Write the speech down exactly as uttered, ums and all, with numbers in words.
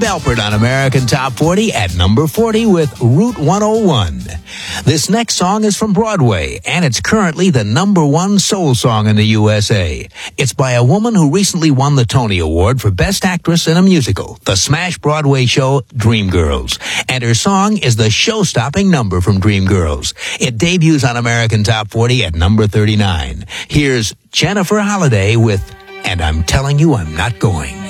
Alpert on American Top forty at number forty with Route one oh one. This next song is from Broadway, and it's currently the number one soul song in the U S A. It's by a woman who recently won the Tony Award for Best Actress in a Musical, the smash Broadway show Dreamgirls. And her song is the show-stopping number from Dreamgirls. It debuts on American Top forty at number thirty-nine. Here's Jennifer Holliday with And I'm Telling You I'm Not Going.